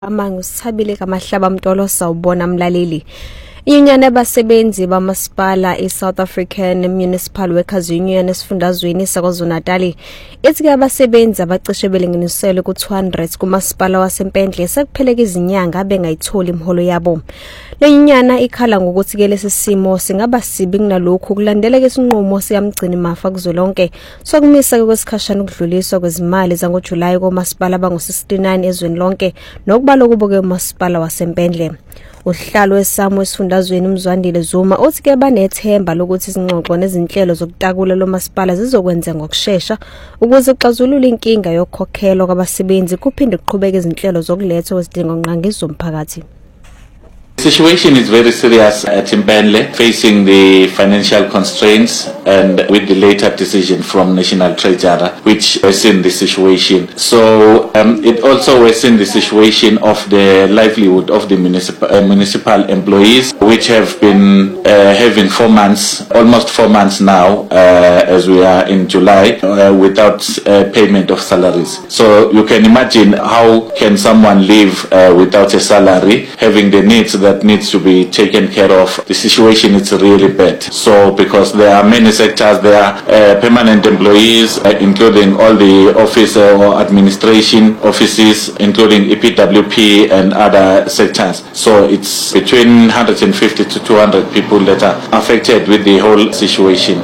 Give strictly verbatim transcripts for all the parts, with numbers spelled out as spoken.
Amangusithabile kaMahlaba Mtolo sawubona mlaleli. Inyunyana yabasebenzi bamasipala iSouth African Municipal Workers Union esifundazweni saKwaZulu-Natal ithi ke abasebenzi abacishe belinganiselwe ku two hundred kumasipala waseMpendle sekupheleka izinyanga bengayitholi imiholo yabo. Le nyunyana ikhala ngokuthi ke lesi simo singaba sibi kunalokho kulandela ke isinqumo siyamgcina mafa kuzolonke sokumisa kwesikhashana ukudluliswa kwezimali zangoJuly komasipala abangu sixty-nine ezweni lonke nokubalo kuboke umasipala waseMpendle. Uhlalo weSAMU esifundazweni uMzwandile Zuma uthi ke banethemba lokuthi izingxoxo nezinhlelo zokutakula lomasipala zizokwenza ngokusheshsha ukuze kuxazulule inkinga yokukhokhelwa kwabasebenzi kuphinde kuqhubeke izinhlelo zokuletha kwezidingo nqangizo umphakathi. The situation is very serious at Mpenle, facing the financial constraints and with the later decision from National Treasurer, which worsened the situation. So um, it also worsened the situation of the livelihood of the municipal, uh, municipal employees, which have been uh, having four months, almost four months now, uh, as we are in July, uh, without uh, payment of salaries. So you can imagine how can someone live uh, without a salary, having the needs that that needs to be taken care of. The situation is really bad. So because there are many sectors, there are uh, permanent employees, uh, including all the office or administration offices, including E P W P and other sectors. So it's between one hundred fifty to two hundred people that are affected with the whole situation.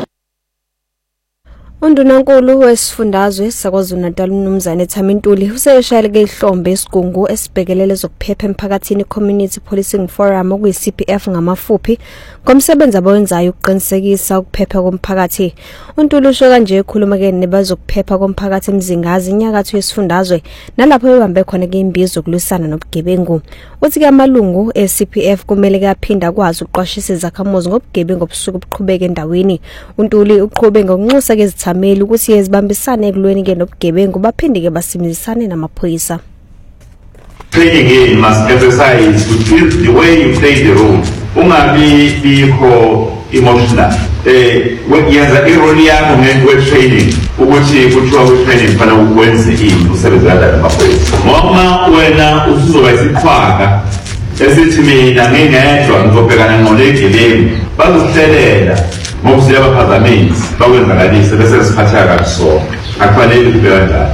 Undunankulu wesifundazwe saKwaZulu-Natal uMnumzane Thamintuli useyeshayeleke ihlombe esigungu esibhekelele zokuphepha emphakathini Community Policing Forum okuyi C P F ngamafuphi komsebenzi abawenzayo ukuqinisekisa ukuphepha komphakathi. Untuli usho kanje ekhuluma ke nebazokuphepha komphakathi emzingazi inyakatho yesifundazwe nalapho bebambe khona ke imbizo kulwisana nobugebengu. Uthi ke amalungu e-C P F kumele ke aphinda kwazi uqwashisa izakhamuzi ngobugebengu obusuku buqhubeka endaweni. Untuli uqhube ngokunxusa ke izithameli ukuthi yezibambisane ekulweni ke nobugebengu baphinde ke basimizisane namaphoyisa. Training in must emphasize the way you play the role. Ungabi bikho emotional. Eh yenza irole yakho ngewe training ukuthi kuthiwa ku training fana ukwenze into usebenza la maphoyisa. Ngoba wena usuzoba isikhwaka esithi mina ngingedwa ngizobhekana nolegeleni bazosihlelela ngokusela abaphazamisi bakwenzakalise bese siphatha kakuso akufanele kubeka njalo.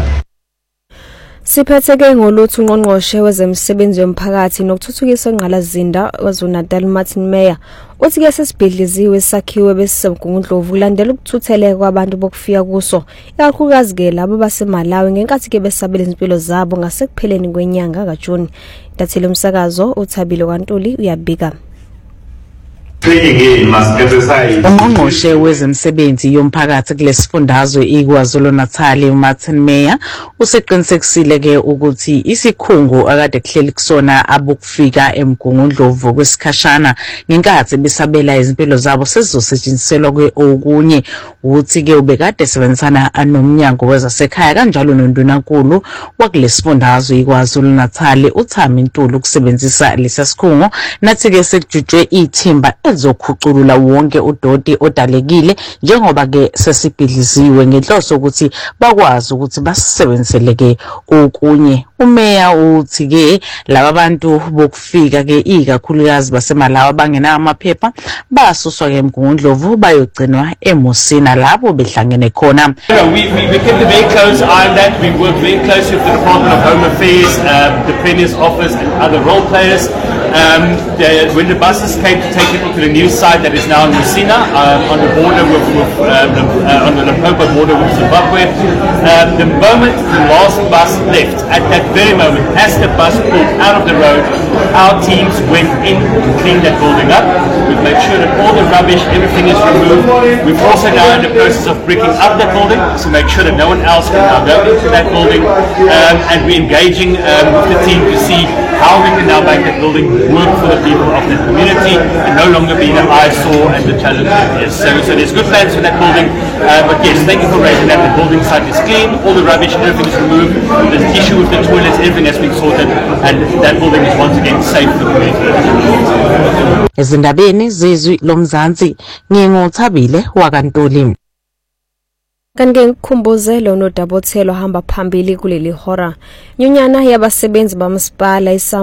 Siphetheke ngoluthu ungqongqoshe wezemsebenzi yomphakathi nokuthuthukiswa ingqalazinda kwaZulu-Natal Martin Meyer uthi ke sesibhedliziwe sakhiwe besebugungundlovu kulandela ukuthutheleka kwabantu bokufika kuso ikakhulukazi ke labo baseMalawi ngenkathi ke besabela izimpilo zabo ngasekupheleni kwenyanga kaJuni. Intatheli umsakazo uThabile kwaNtuli uyabika. Ungqongqoshe wezemsebenzi yomphakathi kulesifundazwe iKwaZulu-Natal uMartin Meyer useqinisekisile ke ukuthi isikhungo akade kuhleli kusona abukufika emgungundlovu kwesikhashana ngenkathi besabela izimpilo zabo sezizosetshenziselwa kwe okunye uthi ke ubekade sebenzisana nomnyango wezasekhaya kanjalo nondunankulu wakulesifundazwe iKwaZulu-Natal uThamintuli ukusebenzisa lesasikhungo nathi ke sekujutshwe ithimba ezokhuculula wonke udoti odalekile njengoba ke sesibhidliziwe ngenhloso ukuthi bakwazi ukuthi basisebenzisele ke okunye. Umeya uthi ke laba bantu bokufika ke ikakhulukazi baseMalawi abangena amaphepha basuswa ke emgungundlovu bayogcinwa eMusina lapho behlangene khona. We we we kept a very close eye on that. We worked very closely with the Department of Home Affairs, um, the Premier's office and other role players. Um, the, when the buses came to take people to the new site that is now in Musina, um, on the border with, with um, uh, on the Limpopo border with Zimbabwe, um, the moment the last bus left, at that very moment, as the bus pulled out of the road, our teams went in to clean that building up. We've made sure that all the rubbish, everything is removed. We've also now in the process of bricking up that building to make sure that no one else can now go into that building, um, and we're engaging um, with the team to see how we can now make that building work for the people of the community and no longer be the eyesore and the challenge it is. So, so there's good plans for that building, uh, but yes, thank you for raising that. The building site is clean, all the rubbish, everything is removed, the issue with the toilets, everything has been sorted, and that building is once again safe for the community. Ezindabeni zezwi lomzansi ngingothabile wakantoli. Kanike ngikhumbuzelo noDabothelo hamba phambili kuleli hora. Nyunyana yabasebenzi bamasipala